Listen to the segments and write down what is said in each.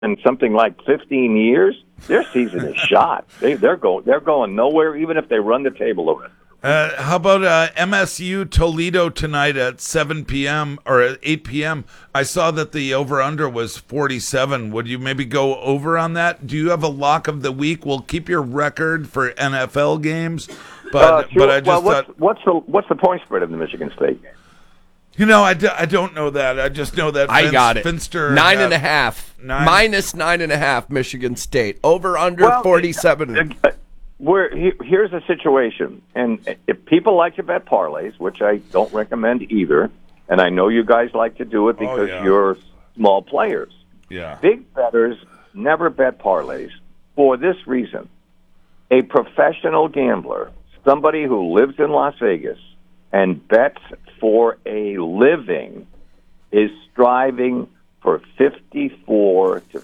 in something like 15 years, their season is shot. They're going nowhere, even if they run the table over. How about MSU Toledo tonight at 7 p.m. or at 8 p.m.? I saw that the over-under was 47. Would you maybe go over on that? Do you have a lock of the week? We'll keep your record for NFL games, but Sure. I just thought... What's the point spread of the Michigan State game? You know, I don't know that. I just know that I got it. Finster... 9.5. Minus 9.5 Michigan State. Over under 47. Here's a situation, and if people like to bet parlays, which I don't recommend either, and I know you guys like to do it because you're small players. Yeah. Big bettors never bet parlays for this reason. A professional gambler, somebody who lives in Las Vegas and bets for a living, is striving for 54 to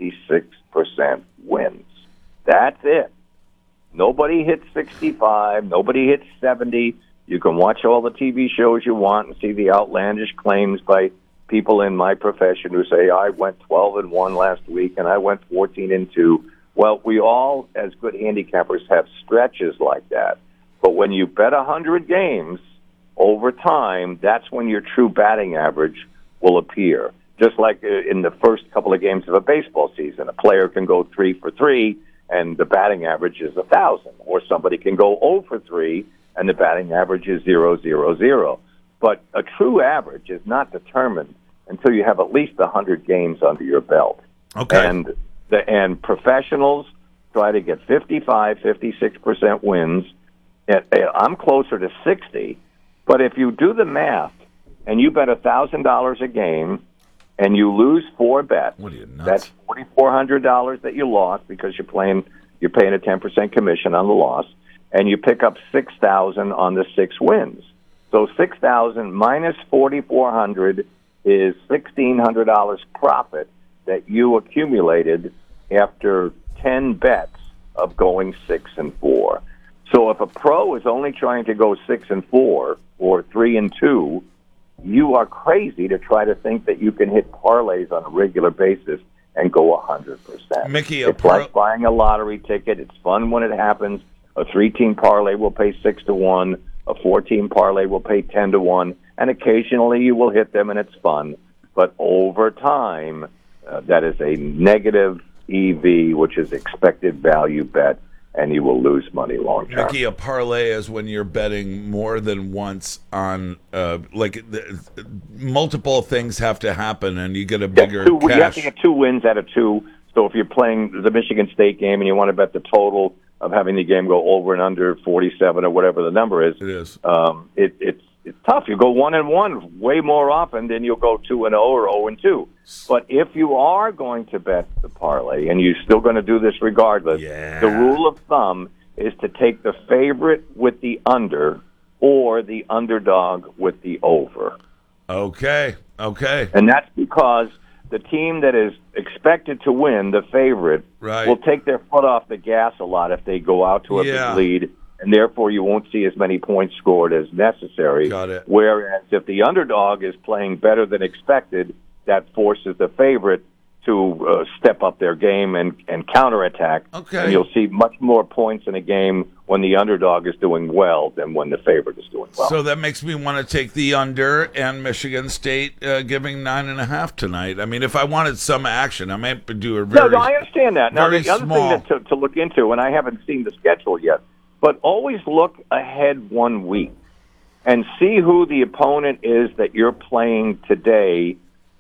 56% wins. That's it. Nobody hits 65. Nobody hits 70. You can watch all the TV shows you want and see the outlandish claims by people in my profession who say, I went 12-1 last week and I went 14-2. Well, we all, as good handicappers, have stretches like that. But when you bet 100 games over time, that's when your true batting average will appear. Just like in the first couple of games of a baseball season, a player can go 3 for 3, and the batting average is 1,000. Or somebody can go 0 for 3, and the batting average is 0.000. But a true average is not determined until you have at least 100 games under your belt. Okay. And professionals try to get 55, 56% wins. I'm closer to 60. But if you do the math and you bet $1,000 a game and you lose 4 bets, what are you, nuts? That's $4,400 that you lost because you're paying a 10% commission on the loss, and you pick up $6,000 on the 6 wins. So $6,000 minus $4,400 is $1,600 profit that you accumulated after 10 bets of going 6-4. So if a pro is only trying to go 6-4 or 3-2, you are crazy to try to think that you can hit parlays on a regular basis and go 100%. Mickey, it's like buying a lottery ticket. It's fun when it happens. A 3-team parlay will pay 6-1. A 4-team parlay will pay 10-1. And occasionally you will hit them, and it's fun. But over time, that is a negative EV, which is expected value bet, and you will lose money long term. Mickey, a parlay is when you're betting more than once on, multiple things have to happen, and you get a bigger cash. You have to get 2 wins out of 2. So if you're playing the Michigan State game and you want to bet the total of having the game go over and under 47 or whatever the number is, it is. It's tough. You go 1-1 way more often than you'll go 2-0 or 0-2. But if you are going to bet the parlay, and you're still going to do this regardless, the rule of thumb is to take the favorite with the under or the underdog with the over. Okay. And that's because the team that is expected to win, the favorite, will take their foot off the gas a lot if they go out to a big lead, and therefore you won't see as many points scored as necessary. Got it. Whereas if the underdog is playing better than expected, that forces the favorite to step up their game and counterattack. Okay. And you'll see much more points in a game when the underdog is doing well than when the favorite is doing well. So that makes me want to take the under, and Michigan State giving 9.5 tonight. I mean, if I wanted some action, I might do a very... No, I understand that. Now, the other small thing to look into, and I haven't seen the schedule yet, but always look ahead 1 week and see who the opponent is that you're playing today.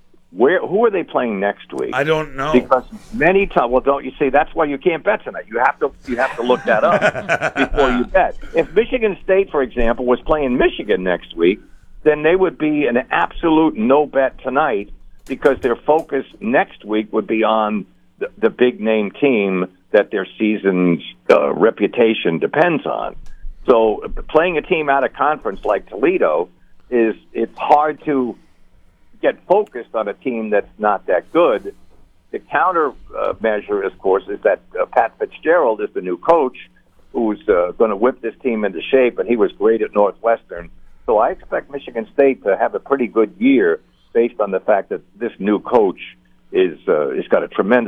Who are they playing next week? I don't know. Because many times, well, don't you see? That's why you can't bet tonight. You have to look that up before you bet. If Michigan State, for example, was playing Michigan next week, then they would be an absolute no bet tonight because their focus next week would be on the big name team that their season's reputation depends on. So playing a team out of conference like Toledo it's hard to get focused on a team that's not that good. The counter measure, of course, is that Pat Fitzgerald is the new coach who's going to whip this team into shape, and he was great at Northwestern. So I expect Michigan State to have a pretty good year based on the fact that this new coach is got a tremendous